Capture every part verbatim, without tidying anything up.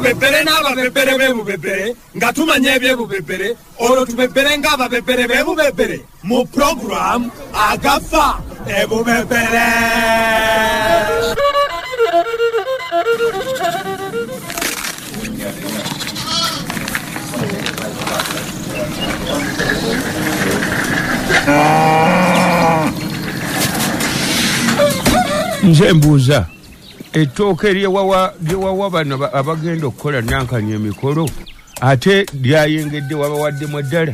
tubebere n'ababebere b'ebubebere nga tumanya ebyebubebere olwo tubebere ng'ababebere b'ebubebere mu program agafa ebubebere. Nze mbuuza ettooke lyewawa bano abagenda okukola nankanya emikolo ate lyayengedde wabawaddemu eddala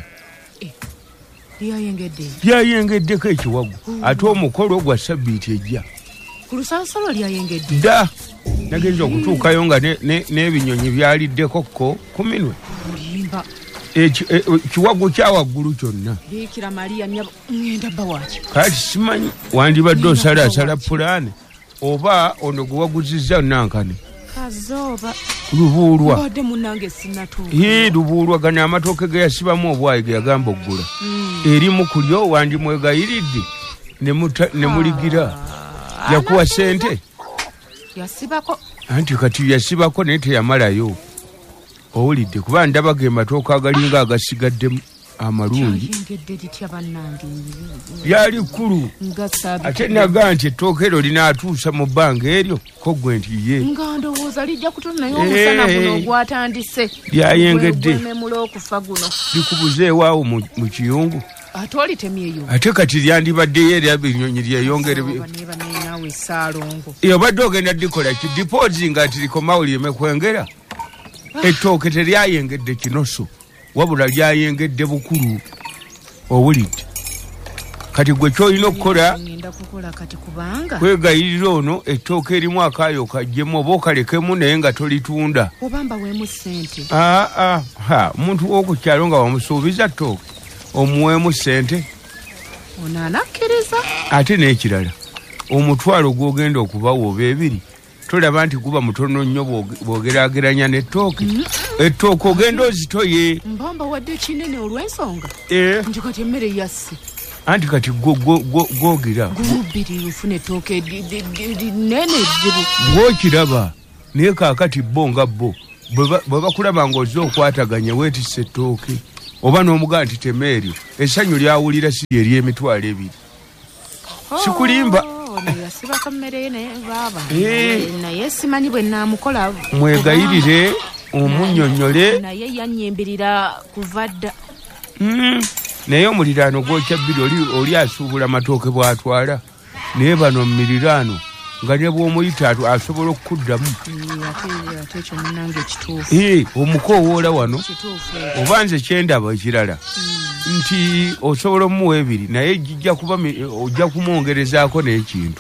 lyayengeddeko ekiwago ate omukolo gwa sabbiiti ejja ku lusalosalo lyayengedde dda nagenza okutuukayo nga n'ebinyonyi byaliddeko ko ku minwe ekiwago kyawaggulu kyonna kati simanyi wandibadde osalaasala pulaani oba ono gwe waguzizza nankane lubuulwa lubuulwa gano amatooke ge yasibamu obwayi ge yagamba oggula erimu ku lyo wandimwegayiridde ne muligira yakuwa sente anti kati yasibako naye teyamalayo owulidde kuba ndaba ge matooke agalinga agasigaddemu amalungi lyali kkulu ate naga nti ettooke eryo linaatuusa mu bbanga eryo ko gwe nti ye nga ndowooza lijja kutona naye omusana guno ogwatandise lyayengedde okufa guno likubuzeewaawo mu kiyungu ate olitemyeyo ate kati lyandibaddeyo erya binyonyi lyeyongere obadde ogenda dikola ki dipoozi nga nti likomawo lyeme kwengera ettooke teryayengedde kinoso wabula lyayengedde bukulu owulidde kati gwe kyolina okukola kwegayirira ono ettooke erimu akaayo kajjemu oba okalekemu naye nga tolitunda aa omuntu wokukyalo nga wamusuubiza ttooke omuweemu sente ate n'ekirala omutwalo gwogenda okubawa oba ebiri tolaba nti guba mutono nnyo bwogerageranya n'ettooke ettooke ogenda ozitoye mbamba wadde kinene olw'ensonga nti kati emmere yasse anti kati gwogira gulubiri ufuna ettooke linene eddibu gwokiraba naye kaakati bo nga bo bwe bakulaba ng'ozze okwataganya weetisse ettooke oba n'omugaa nti temeeryo essanyu lyawulira si ery'emitwalo ebiri sikulimba yasibako mmere naye baaba naye simanyi bwe naamukola mwegayirire omunnyonnyole naye yanyimbirira kuva dda naye omuliraano gwokya bbiri oli asuubula amatooke bw'atwala naye bano mu miriraano nga ne bw'omuyita asobola okukuddamu ate ekyo munnange ekituufu omukoowoola wano oba nze kyendaba ekirala nti osobola omuwa ebiri naye jijja kuba ojja kumwongerezaako n'ekintu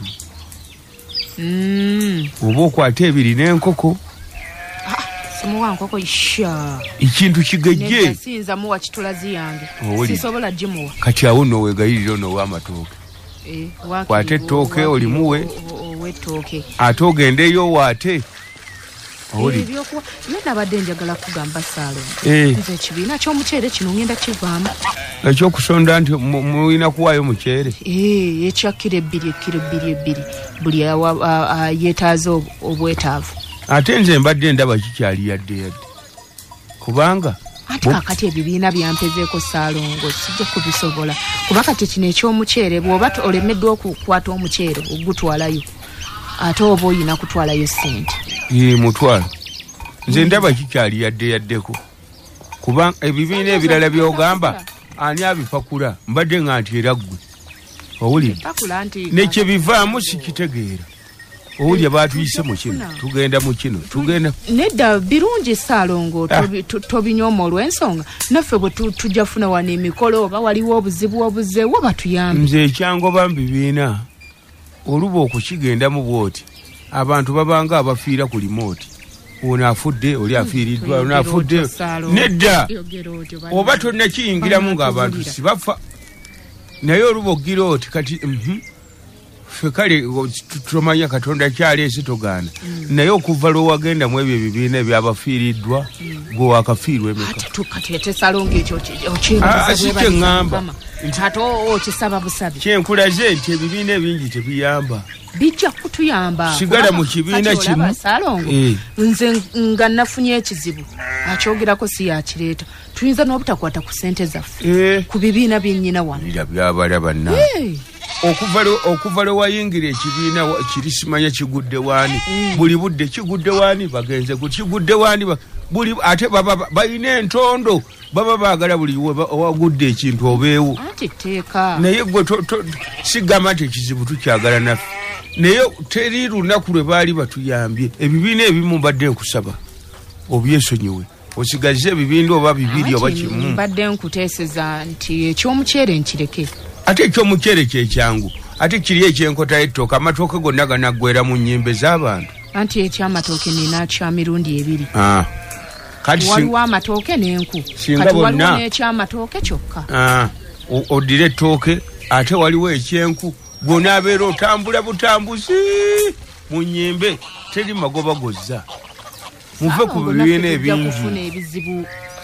oba okwata ebiri n'enkoko simuwa nkoko isha ekintu kigejje sinza muwa kitulazi yange sisobola gimuwa kati awo nno weegayirira onoowa amatooke kwate ettooke olimuwe ate ogendeyo waate ebyo nabadde njagala kugamba Saalo nze ekibiina ky'omuceere kino ngenda kivaamu ekyokusonda nti mulina kuwaayo muceere ekya kiro ebbiri ekiro ebbiri ebbiri buli yeetaaze obwetaavu ate nze mbadde ndaba kikyali yadde yadde kubanga ate kakati ebibiina byampezeeko Saalongo sijja kubisobola kuba kati kino ekyomuceere bw'oba olemeddwa okukwata omuceere ogutwalayo ate oba oyina kutwalayo ssente ye mutwalo nze ndaba kikyali yadde yaddeko kuba ebibiina ebirala byogamba ani abipakula mbadde nga nti era ggwe owulidde nekye bivaamu sikitegeera owulya baatuyise mu kino tugenda mu kino tugenda nedda birungi Saalongo tobinyooma olw'ensonga naffe bwe tujja funa wano emikolo oba waliwo obuzibu obuzeewo batuyambe nze ekyangoba mu bibiina oluba okukigendamu bwoti abantu babanga abafiira ku limooti ono afudde oli afiiriddwa ono afudde nedda oba tonnakiyingiramu ng'abantu sibafa naye oluba ogira oti kati ffe kale tomanya katonda kyaleese togaana naye okuva lwowagenda mu ebyo ebibiina ebyabafiiriddwa gwe wakafiirwa emeka ate Saalongo ekyo si kye ŋŋamba Ntato okisaba busabi. Kyenkulaze nti ebibiina ebingi tebiyamba. Bijja kutuyamba. Sigala mu kibiina kimu. Salongo. Nze nga nafunye ekizibu. Akyogerako si yakireeta. Tuyinza n'obutakwata ku ssente zaffe. Ku bibiina byennyina wano. Byabala banna. Okuvalo okuvalo wayingira ekibiina kirisimanya kigudde wani. Buli budde kigudde wani bagenze ku kigudde wani buli ate baba bayina entondo baba baagala buli wagudde ekintu obeewo. Ati teeka. Naye gwe sigamba nti ekizibu tukyagala naffe. Naye teri lunaku lwe baali batuyambye ebibiina ebimu mbadde nkusaba obyesonyiwe osigaze ebibiina oba bibiri oba kimu. Mbadde nkuteeseza nti ekyomuceere nkireke. Ate ekyomuceere kyekyangu ate kiri ekyenkota y'ettooka amatooke gonna ganaggwera mu nnyimbe z'abantu. Anti ekyamatooke nina kya mirundi ebiri. Ah. Kati waliwo amatooke n'enku. Kati waliwo n'ekyamatooke kyokka. Ah. Oddira ettooke ate waliwo ekyenku gw'onaabeera otambula butambuzi mu nnyimbe teri magoba gozza. Muve ku bibiina ebingi.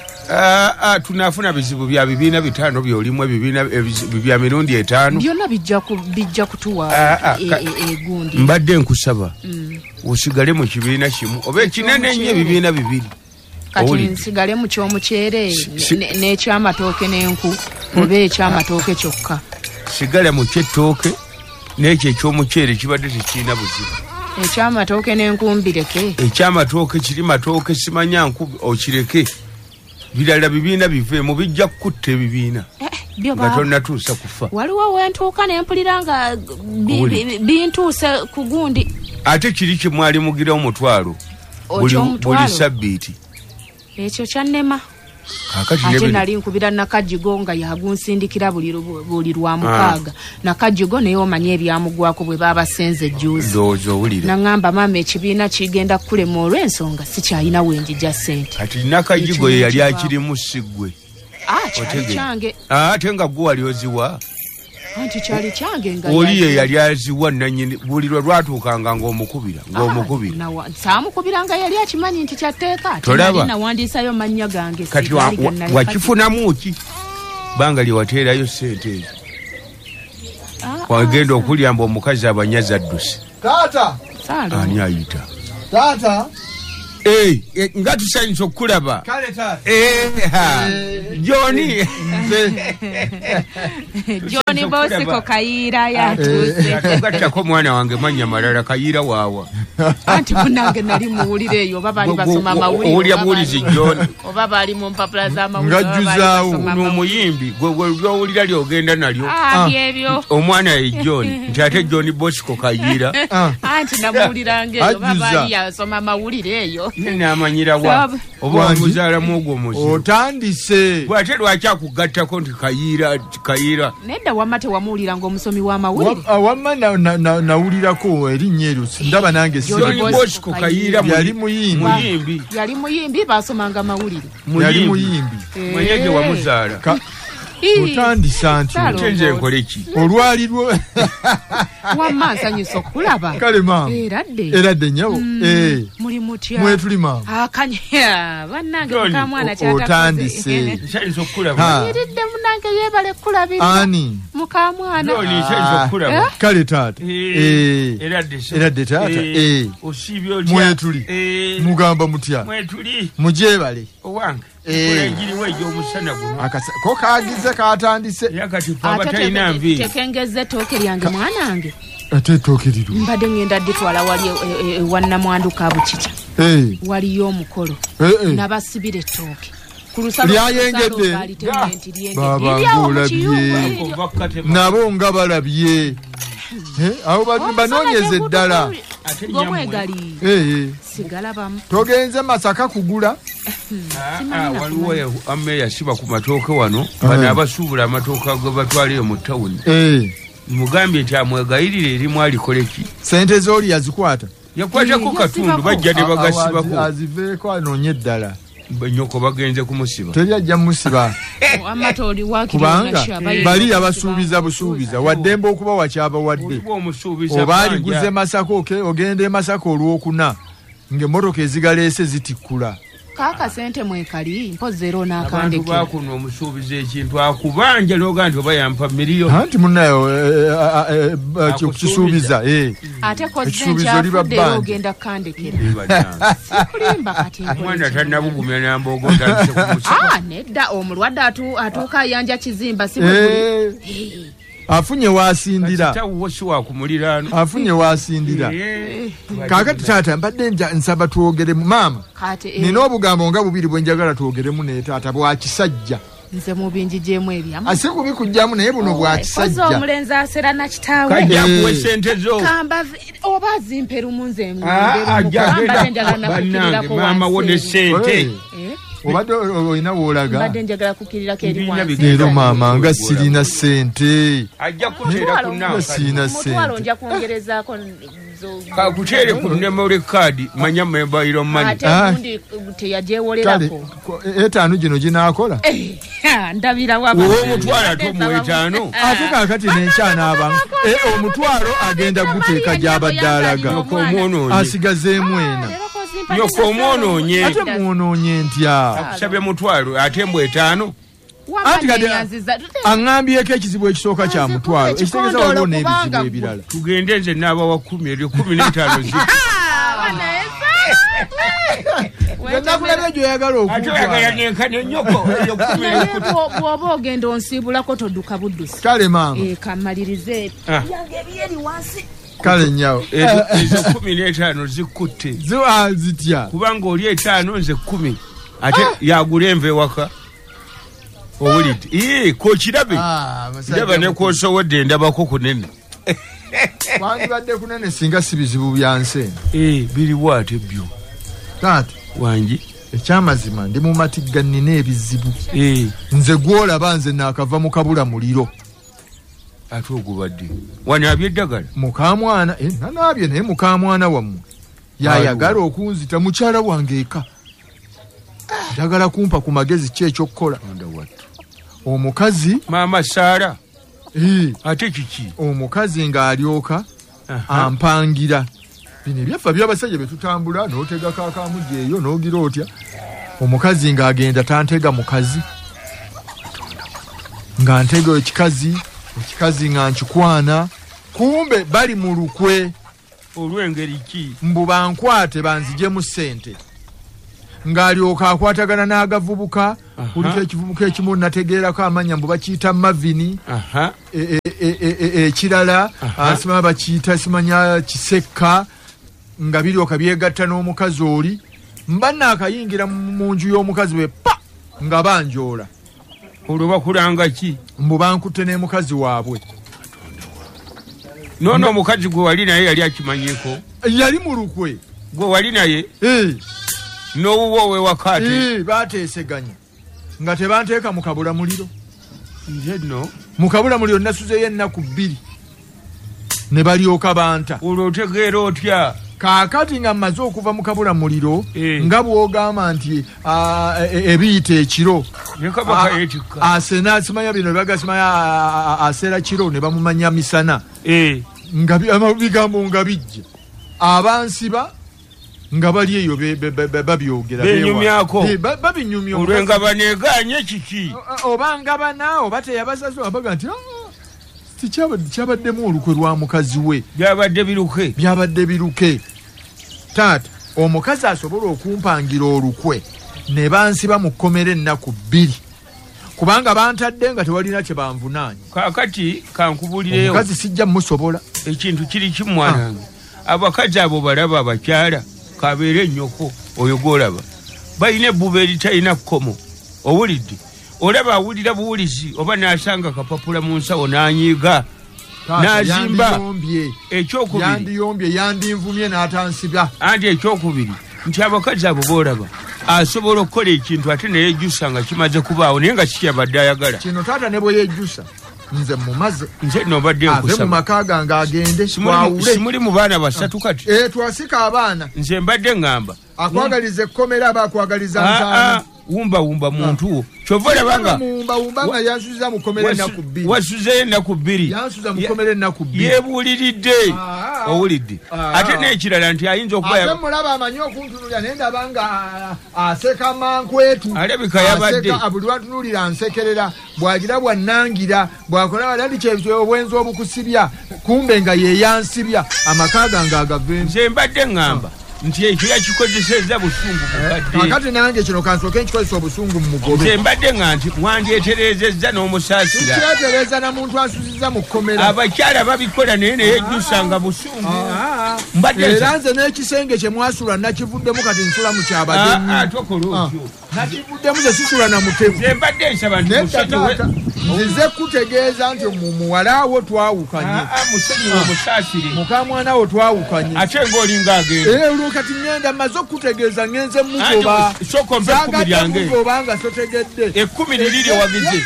Ah, tunafuna bizibu bya bibiina bitaano byolimu ebibiina bya mirundi etaano. Byonna bijja bijja kutuwa egundi. Mbadde nkusaba. Usigale mu kibiina kimu oba ekinene ennyo ebibiina bibiri. Kati nsigale mu ky'omuceere n'ekyamatooke n'enku oba ekyamatooke kyokka. Sigala mu ky'ettooke n'ekyo eky'omuceere kibadde tekirina buzibu. Ekyamatooke n'enkumbireke. Ekyamatooke kiri matooke simanya nkubi okireke. Birala bibiina biveemu bijja kukutta ebibiina. Nga tonnatuusa kufa. Waliwo wentuuka ne mpulira nga bintuuse ku gundi. Ate kiri kye mwali mugira omutwalo buli sabbiiti. Ekyo kyannema. Ate nali nkubira Nakajigo nga yagunsindikira buli lwa mukaaga. Nakajigo naye omanye ebyamugwako bwe baba senze juice. Nangamba mama ekibiina kigenda kulema olw'ensonga sikyalina wenjija ssente. Kati Nakajigo ye yali akirimu siggwe. Ah, kyali kyange. Ate nga gwe wali oziwa. Anti kyali kyange nga oli ye yali aziwa nannyini buli lwe lwatuukanga ng'omukubira ng'omukubira. Saamukubiranga yali akimanyi nti kyatteeka. Tolaba nawandiisayo mannya gange. Kati wakifunamu ki banga lye wateerayo ssente ezo. Wagenda okulyamba omukazi abanyazi adduse. Taata. Ani ayita? Taata. Eh, nga tusanyusa okulaba. Kale taata. Eh, ha. Johnny. Johnny Bosiko Kayira yatuuse. Gattako mwana wange manya malala Kayira waawa. Anti munange nali muwulire eyo oba bali basoma amawulire. Owulya buwulizi John. Oba bali mu mpapula z'amawulire. Ngajjuzaawo n'omuyimbi gwe lyowulira lyogenda nalyo. Ah, byebyo. Omwana ye John. Nti ate Johnny Bosiko Kayira. Anti namuwulirange eyo oba bali yasoma amawulire eyo. N'amanyira wa oba omuzaala mwogwo muzibu. Otandise. Bw'ate lwaki akugattako nti Kayira Kayira. Nedda wamma tewamuwulira ng'omusomi w'amawulire. Wamma nawulirako erinnya eryo ndaba nange si. Johnny Bosco Kayira yali muyimbi. Yali muyimbi basomanga amawulire. Yali muyimbi. Mwenyeje wamuzaala. Otandisa nti ntenze nkole ki? Olwali lwo wamma nsanyusa okulaba. Kale maama. Eradde. Eradde nnyabo. Eh. Muli mutya. Mwetuli maama. Akanya. Bannange mukamwana kyatakoze. Otandise. Nsanyusa okulaba. Eridde munange yeebale kulabira. Ani. Mukamwana. Noni nsanyusa okulaba. Kale taata. Eh. Eradde so. Eradde taata. Eh. Osibyo otya. Mwetuli. Eh. Mugamba mutya. Mwetuli. Mujeebale. Owange. Eh. Ngiriwe ejo omusana guno. Akasa ko kaagize katandise. Yakati papa talina nvi. Tekengeze tooke lyange mwanange. Ate tooke liru. Mbadde ngenda dditwala wali wanna mwanduka bukica. Eh. Waliyo omukolo. Eh. Nabasibira ettooke. Lyayengedde. Baba ng'olabye. Nabo nga balabye. Awo banoonyeze eddala. Gomwegali. Eh. Sigalabamu. Togenze Masaka kugula. Waliwo ameya siba ku matooke wano bano abasuubula amatooke ago batwaleyo mu tawuni. Mugambye nti amwegayirire erimu alikoleki. Sente z'oli yazikwata. Yakwatako katundu bajja ne bagasibako. Aziveeko anoonye eddala. Nyoko bagenze kumusiba. Teri ajja musiba. Amatori wakiri kubanga bali yabasuubiza busuubiza waddembe okuba wakyaba wadde. Oba aliguze Masaka oke ogende Masaka olwokuna ng'emmotoka ezigaleese zitikkula. Kaka sente mwekali mpoze ero nakandike. Abantu bakuno omusuubiza ekintu akubanja n'ogandi oba yampa miliyoni. Anti munnayo kisuubiza eh. Ate kozenja afudde ogenda kandikira. Sikulimba kati. Mwana tannabugumya nambogo ntandise kumusika. Ah nedda omulwadde atu atuuka ayanja kizimba si bwe. Afunye wasindira. Tawo shiwa kumulirano. Afunye wasindira. Kakati tata mbadde nsaba tuogere mama. Nina obugambo nga bubiri bwe njagala tuogeremu ne tata bwa kisajja. Nze mu bingi jemu ebyamu. Ase kubikujjamu naye buno bwa kisajja. Kozo omulenzi asera na kitaawe. Kajja kuwe sente zo. Kamba oba zimperu munze mu. Kamba njagala nakukirira ko mama wone sente. Obadde olina woolaga. Mbadde njagala kukirira ke eri wansi. Leero mama nga sirina sente. Ajja kuteera kunna. Sirina sente. Mutwalo nja kuongerezaako ka kutere ku memory card manya mobile money. Ate kundi teyajewolerako. Etaano gino ginaakola. Ndabira waba. Wo mutwala to mu etaano. Ate kakati n'enkyana abanga. Eh omutwalo agenda guteeka gy'abadde alaga. Ko mwono. Asigazeemu ena. Yoko mwono nye. Ate mwono nye ntya. Akusabye mutwalo ate mbu etaano. Anti kade angambyeko ekizibu ekisooka kya mutwalo ekitegeeza waliwo n'ebizibu ebirala tugende nze n'aba wa kumi eryo kumi n'etaano zi nakulabye gyoyagala okuayagala nenkana ennyoko eyo kumi bw'oba ogenda onsiibulako todduka buddusi kale maama kamalirize yange ebyeri wansi kale nyawo ezo kumi n'etaano zikutte zitya kubanga oli etaano nze kumi ate yagula enva ewaka owulidde ii kokirabe ndaba ne kwosowodde ndabako kunene wandibadde kunene singa si bizibu byanse ee biriwo ate byo taata wangi ekyamazima ndi mu matigga nnina ebizibu ee nze gwolaba nze naakava mu kabula muliro ate ogubadde wanaabye eddagala mukamwana nanaabye naye mukamwana wammwe yayagala okunzita mukyala wange eka njagala kumpa ku magezi ki ekyokukola omukazi maama Saara ee ate kiki omukazi ng'alyoka ampangira bino ebyaffa by'abasajja bye tutambula n'otega kaakamugi eyo n'ogira otya omukazi ng'agenda tantega mukazi nga ntega ekikazi ekikazi nga nkikwana kumbe bali mu lukwe olw'engeri ki mbu bankwate banzijemu ssente ng'alyoka akwatagana n'agavubuka kuliko ekivubuka ekimu nategeerako amanya mbu bakiyita Mavini ekirala simanya bakiyita simanya Kisekka nga biryoka byegatta n'omukazi oli mba naakayingira mu nju y'omukazi we pa nga banjoola olwo bakulanga ki mbu bankutte n'emukazi waabwe noono omukazi gwe wali naye yali akimanyiko yali mu lukwe gwe wali naye n'owuwo wewakaate ee baateeseganya nga tebanteeka mu kabula muliro nze nno mu kabula muliro nasuzeyo ennaku bbiri ne balyoka banta olwo otegeera otya kaakati nga mmaze okuva mu kabula muliro nga bw'ogamba nti ebiyita ekiro asena simanya bino ebaga simanya aseera kiro ne bamumanya misana nga bigambo nga bijja abansiba nga bali eyo babyogera benyumyako babinyumya olwenga baneeganye kiki obanga bana oba teyabasazo abaga nti kyabaddemu olukwe lwa mukazi we byabadde biruke byabadde biruke taata omukazi asobola okumpangira olukwe ne bansiba mu kkomera ennaku bbiri kubanga bantadde nga tewalina kye banvunaanya kaakati kankubulireyo omukazi sijja musobola ekintu kiri kimwanange abakazi abo balaba abakyala kabeere ennyoko oyo gwolaba balina ebbuba eritalina kkomo owulidde olaba awulira buwulizi oba n'asanga kapapula mu nsawo n'anyiiga n'azimba ekyokubiri yandiyombye yandinvumye n'atansibya anti ekyokubiri nti abakazi abo boolaba asobola okukola ekintu ate neyejjusa nga kimaze kubaawo naye nga kikyabadde ayagala kino taata ne bwe yejjusa nze mumaze nze nobadde nkusaba ave mu maka gange agende twawule simuli mu baana basatu kati eh twasika abaana nze mbadde ngamba akwagaliza ekkomera aba akwagaliza ntaana wumba wumba muntu Chovola banga mumba umbanga yansuza mukomere na kubiri wasuze na kubiri yansuza mukomere na kubiri yebuliridde owulidde ate n'ekirala nti ayinza okuba ate mulaba amanyo okuntunulira nenda banga aseka mankwetu alabika yabadde aseka abuli watunulira nsekerera bwagira bwannangira bwakola balali kyebyo obwenzi obukusibya kumbe nga ye yansibya amakaga nga agaveni nze mbadde ngamba nti ekyo yakikozesezza busungu bukadde akati nange kino kansooke nkikozesa obusungu mu mugobe nze mbadde nga nti mwandyeterezezza n'omusaasira kyetereza na muntu asusiza mu kkomera abakyala babikola naye neyejjusa nga busungu era nze n'ekisenge kye mwasula nakivuddemu kati nsula mu kyabagenyi tokola otyo nakivuddemu ze sisula na mutevu nze mbadde nsaba nti nzize kutegeeza nti muwalaawo twawukanye musonyiwe omusaasire mukamwanawo twawukanye ate ng'olinga agenda kati ngenda maze okutegeeza ngenze mugoba sokombe ekkumi lyange mugobanga totegedde ekkumi liriri wagize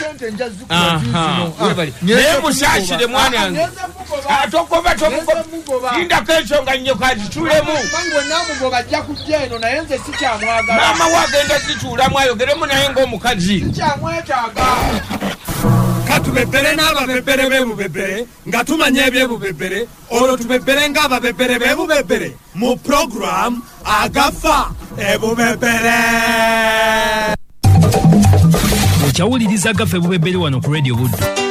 naye musaasire mwana yange tokoba tomugoba lindako ensonga nnyo kazitulemu namugoba ajja kujja eno naye nze sikyamwagala maama wagenda zituulamu ayogeremu naye ng'omukazi sikyamwetaaga katubebere n'ababebere b'ebubebere nga tumanya ebyebubebere olwo tubebere ng'ababebere b'ebubebere mu program agafa ebubebere okyawuliriza agafa ebubebere wano ku radio Buddu.